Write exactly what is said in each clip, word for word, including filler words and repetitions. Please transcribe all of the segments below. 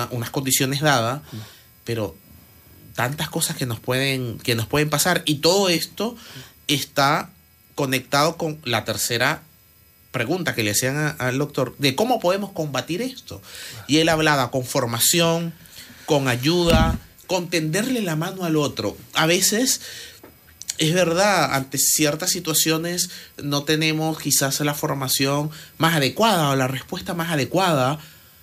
una, unas condiciones dadas, pero tantas cosas que nos pueden, que nos pueden pasar, y todo esto está conectado con la tercera pregunta que le hacían a, al doctor, de cómo podemos combatir esto. Y él hablaba con formación, con ayuda, con tenderle la mano al otro. A veces, es verdad, ante ciertas situaciones no tenemos quizás la formación más adecuada o la respuesta más adecuada,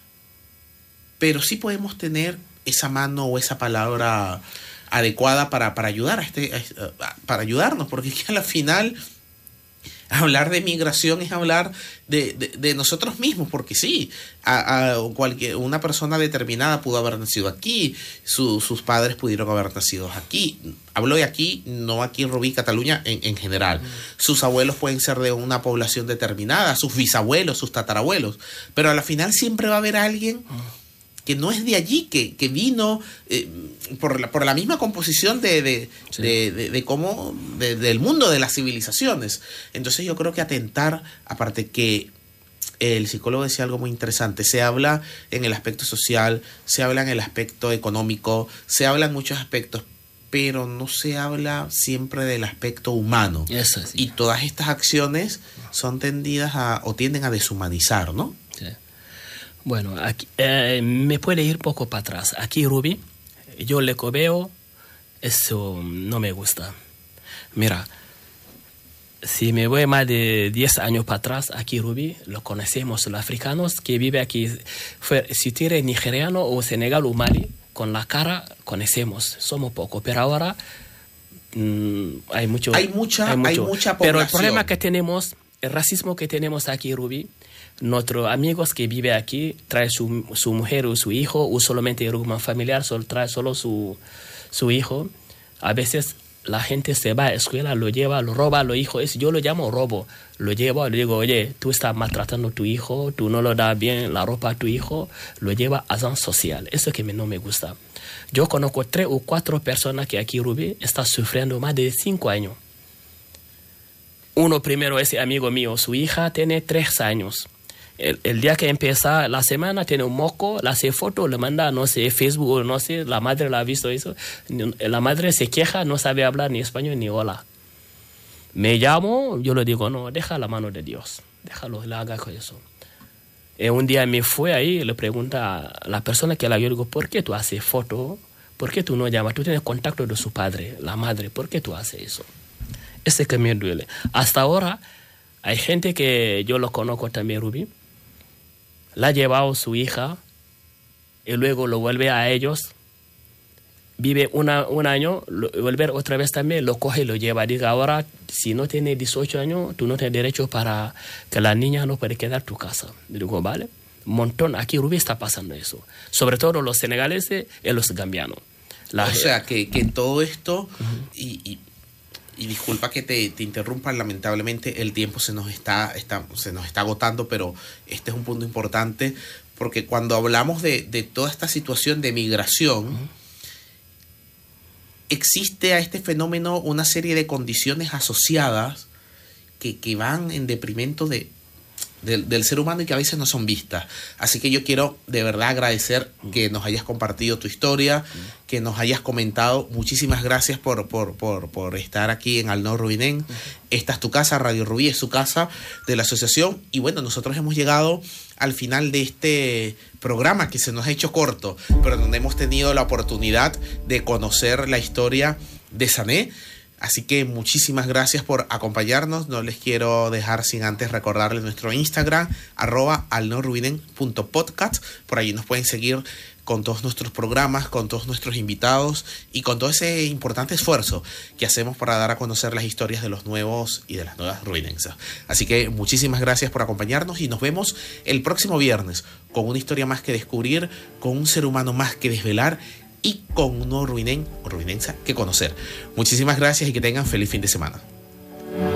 pero sí podemos tener esa mano o esa palabra adecuada para, para ayudar a este, a, para ayudarnos, porque es que a la final hablar de migración es hablar de, de, de nosotros mismos, porque sí, a, a cualquier, una persona determinada pudo haber nacido aquí, su, sus padres pudieron haber nacido aquí. Hablo de aquí, no aquí en Rubí, Cataluña, en, en general. Mm. Sus abuelos pueden ser de una población determinada, sus bisabuelos, sus tatarabuelos, pero a la final siempre va a haber alguien mm. que no es de allí, que, que vino eh, por, la, por la misma composición de, de, sí. de, de, de cómo, de, del mundo de las civilizaciones. Entonces yo creo que atentar, aparte que el psicólogo decía algo muy interesante, se habla en el aspecto social, se habla en el aspecto económico, se habla en muchos aspectos, pero no se habla siempre del aspecto humano. Eso sí. Y todas estas acciones son tendidas a, o tienden a deshumanizar, ¿no? Sí. Bueno, aquí, eh, me puede ir poco para atrás. Aquí, Rubí, yo le veo, eso no me gusta. Mira, si me voy más de diez años para atrás, aquí, Rubí, lo conocemos, los africanos que viven aquí, fue, si tú eres nigeriano o Senegal o Mali, con la cara conocemos, somos pocos, pero ahora mmm, hay mucho. Hay mucha, hay, mucho. hay mucha población. Pero el problema que tenemos, el racismo que tenemos aquí, Rubí, nuestros amigos que viven aquí trae su, su mujer o su hijo, o solamente el grupo familiar solo trae solo su, su hijo. A veces la gente se va a la escuela, lo lleva, lo roba, lo hijo. Es, yo lo llamo robo. Lo llevo, le digo, oye, tú estás maltratando a tu hijo, tú no le das bien la ropa a tu hijo, lo lleva a zona social. Eso que me, no me gusta. Yo conozco tres o cuatro personas que aquí, Rubí, están sufriendo más de cinco años. Uno primero, ese amigo mío, su hija tiene tres años. El, el día que empieza la semana tiene un moco, le hace foto, le manda, no sé, Facebook o no sé, la madre la ha visto eso. La madre se queja, no sabe hablar ni español ni hola. Me llamo, yo le digo, no, deja la mano de Dios, déjalo, le haga con eso. Y un día me fue ahí y le pregunta a la persona que la yo digo, ¿por qué tú haces foto? ¿Por qué tú no llamas? Tú tienes contacto de su padre, la madre, ¿por qué tú haces eso? Ese que me duele. Hasta ahora hay gente que yo lo conozco también, Rubí, la ha llevado su hija y luego lo vuelve a ellos, vive una, un año, lo, vuelve otra vez también, lo coge y lo lleva. Diga, ahora, si no tiene dieciocho años, tú no tienes derecho para que la niña no puede quedar en tu casa. Digo, vale, un montón, aquí Rubí está pasando eso. Sobre todo los senegaleses y los gambianos. La, o sea, que, que todo esto, uh-huh. y, y, y disculpa que te, te interrumpa, lamentablemente el tiempo se nos está, está, se nos está agotando, pero este es un punto importante, porque cuando hablamos de, de toda esta situación de migración, uh-huh. existe a este fenómeno una serie de condiciones asociadas que, que van en deprimento de, del, del ser humano y que a veces no son vistas. Así que yo quiero de verdad agradecer que nos hayas compartido tu historia, que nos hayas comentado. Muchísimas gracias por, por, por, por estar aquí en Al Nord Rubinén. Esta es tu casa, Radio Rubí es su casa de la asociación. Y bueno, nosotros hemos llegado al final de este programa que se nos ha hecho corto, pero donde hemos tenido la oportunidad de conocer la historia de Sané. Así que muchísimas gracias por acompañarnos. No les quiero dejar sin antes recordarles nuestro Instagram, arroba alnorrubinen punto podcast. Por allí nos pueden seguir con todos nuestros programas, con todos nuestros invitados y con todo ese importante esfuerzo que hacemos para dar a conocer las historias de los nuevos y de las nuevas rubinenses. Así que muchísimas gracias por acompañarnos y nos vemos el próximo viernes con una historia más que descubrir, con un ser humano más que desvelar y con un nuevo rubinén o rubinense que conocer. Muchísimas gracias y que tengan feliz fin de semana.